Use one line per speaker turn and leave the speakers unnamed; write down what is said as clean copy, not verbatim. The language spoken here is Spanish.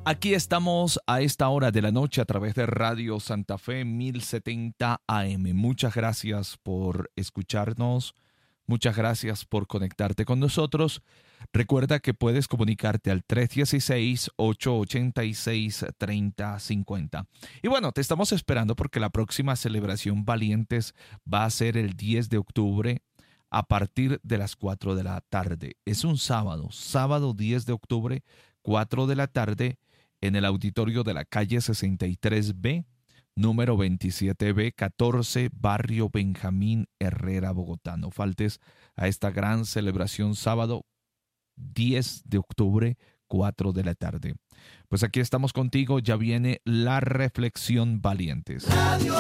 Aquí estamos a esta hora de la noche a través de Radio Santa Fe 1070 AM. Muchas gracias por escucharnos. Muchas gracias por conectarte con nosotros. Recuerda que puedes comunicarte al 316-886-3050. Y bueno, te estamos esperando porque la próxima celebración Valientes va a ser el 10 de octubre a partir de las 4 de la tarde. Es un sábado, sábado 10 de octubre, 4 de la tarde, en el auditorio de la calle 63B, número 27B, 14, barrio Benjamín Herrera, Bogotá. No faltes a esta gran celebración sábado 10 de octubre, 4 de la tarde. Pues aquí estamos contigo, ya viene la reflexión Valientes.